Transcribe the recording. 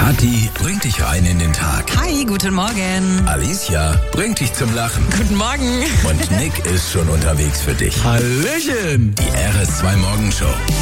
Kathi bringt dich rein in den Tag. Hi, guten Morgen. Alicia bringt dich zum Lachen. Guten Morgen. Und Nick ist schon unterwegs für dich. Hallöchen. Die RS2 Morgenshow.